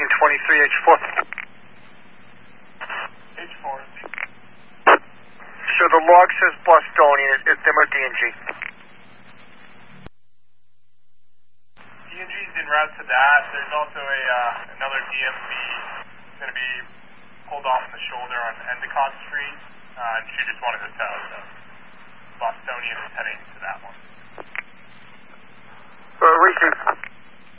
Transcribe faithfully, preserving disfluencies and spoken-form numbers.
twenty-three H four. H four. So the log says Bostonian. It's them or D and G? D and G's en route to that. There's also a uh, another D M V going to be pulled off in the shoulder on Endicott Street, uh, and she just wanted to tell us that Bostonian is heading to that one. Uh, Reese,